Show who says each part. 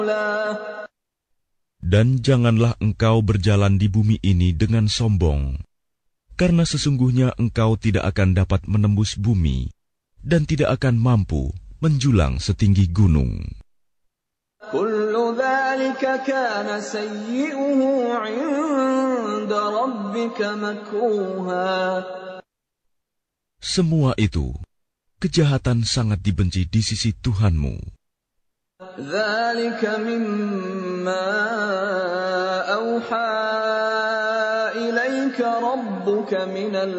Speaker 1: Dan janganlah engkau berjalan di bumi ini dengan sombong, karena sesungguhnya engkau tidak akan dapat menembus bumi dan tidak akan mampu menjulang setinggi gunung.
Speaker 2: Kullu dzalika kana sayyi'uhu 'inda rabbika makruha.
Speaker 1: Semua itu, kejahatan sangat dibenci di sisi Tuhanmu.
Speaker 2: Dzalika mimma auha ilaika rabbuka minal